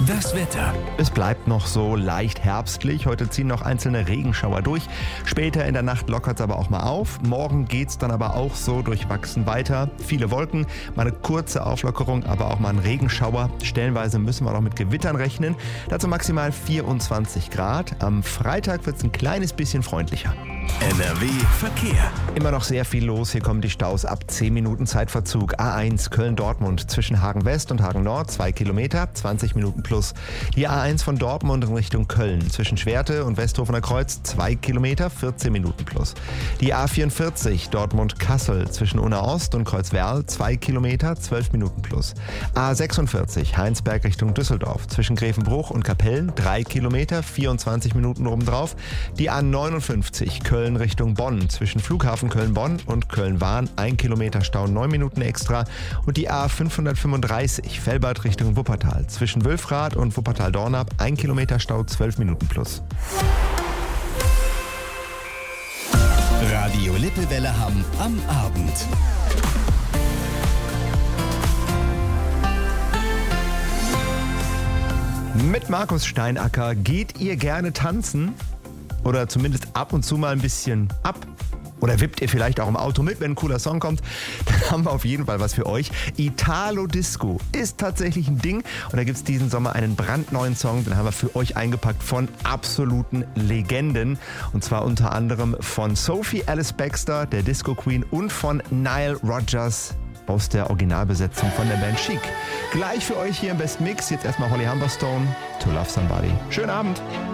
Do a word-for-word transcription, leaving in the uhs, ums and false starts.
Das Wetter. Es bleibt noch so leicht herbstlich. Heute ziehen noch einzelne Regenschauer durch. Später in der Nacht lockert es aber auch mal auf. Morgen geht es dann aber auch so durchwachsen weiter. Viele Wolken, mal eine kurze Auflockerung, aber auch mal ein Regenschauer. Stellenweise müssen wir noch mit Gewittern rechnen. Dazu maximal vierundzwanzig Grad. Am Freitag wird es ein kleines bisschen freundlicher. N R W Verkehr. Immer noch sehr viel los. Hier kommen die Staus ab zehn Minuten Zeitverzug. A eins Köln-Dortmund zwischen Hagen West und Hagen Nord, zwei Kilometer, zwanzig Minuten plus. Die A eins von Dortmund in Richtung Köln zwischen Schwerte und Westhofener Kreuz, zwei Kilometer, vierzehn Minuten plus. Die A vierundvierzig Dortmund-Kassel zwischen Unna Ost und Kreuzwerl, zwei Kilometer, zwölf Minuten plus. A sechsundvierzig Heinsberg Richtung Düsseldorf zwischen Grevenbruch und Kapellen, drei Kilometer, vierundzwanzig Minuten obendrauf. Die A neunundfünfzig Köln Richtung Bonn zwischen Flughafen Köln-Bonn und Köln-Wahn, ein Kilometer Stau, neun Minuten extra. Und die A fünfhundertfünfunddreißig Felbert Richtung Wuppertal zwischen Wülfrath und Wuppertal-Dornap, ein Kilometer Stau, zwölf Minuten plus. Radio Lippewelle Hamm am Abend. Mit Markus Steinacker. Geht ihr gerne tanzen? Oder zumindest ab und zu mal ein bisschen ab? Oder wippt ihr vielleicht auch im Auto mit, wenn ein cooler Song kommt? Dann haben wir auf jeden Fall was für euch. Italo Disco ist tatsächlich ein Ding. Und da gibt es diesen Sommer einen brandneuen Song, den haben wir für euch eingepackt von absoluten Legenden. Und zwar unter anderem von Sophie Alice Baxter, der Disco Queen, und von Nile Rodgers aus der Originalbesetzung von der Band Chic. Gleich für euch hier im Best Mix. Jetzt erstmal Holly Humberstone, To Love Somebody. Schönen Abend.